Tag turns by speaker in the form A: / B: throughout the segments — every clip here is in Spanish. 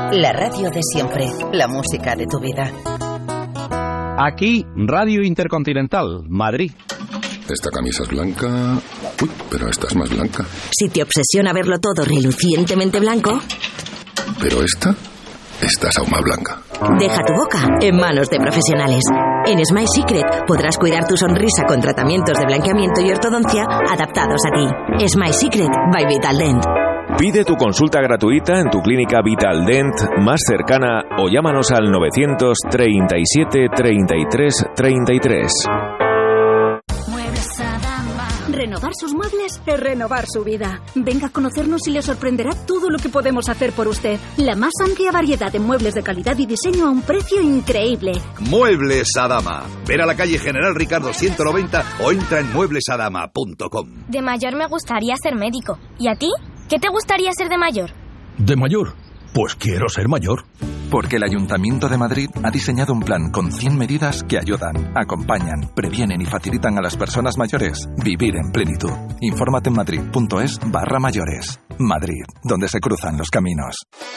A: La radio de siempre, la música de tu vida.
B: Aquí, Radio Intercontinental, Madrid.
C: Esta camisa es blanca. Uy, pero esta es más blanca.
D: Si te obsesiona verlo todo relucientemente blanco...
C: Pero esta es aún más blanca.
D: Deja tu boca en manos de profesionales. En Smile Secret podrás cuidar tu sonrisa con tratamientos de blanqueamiento y ortodoncia adaptados a ti. Smile Secret by Vitaldent.
E: Pide tu consulta gratuita en tu clínica Vitaldent más cercana o llámanos al 937 33 33.
F: Renovar sus muebles es renovar su vida. Venga a conocernos y le sorprenderá todo lo que podemos hacer por usted. La más amplia variedad de muebles de calidad y diseño a un precio increíble.
G: Muebles Adama. Ven a la calle General Ricardo 190 o entra en mueblesadama.com.
H: De mayor me gustaría ser médico. ¿Y a ti? ¿Qué te gustaría ser de mayor?
I: ¿De mayor? Pues quiero ser mayor.
J: Porque el Ayuntamiento de Madrid ha diseñado un plan con 100 medidas que ayudan, acompañan, previenen y facilitan a las personas mayores vivir en plenitud. Infórmate en madrid.es/mayores. Madrid, donde se cruzan los caminos.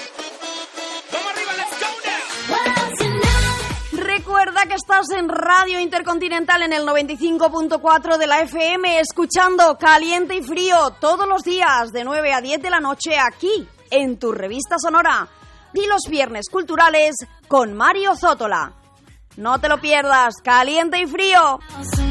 K: Recuerda que estás en Radio Intercontinental en el 95.4 de la FM, escuchando Caliente y Frío todos los días de 9 a 10 de la noche aquí, en tu revista sonora. Y los viernes culturales con Mario Zótola. No te lo pierdas, Caliente y Frío.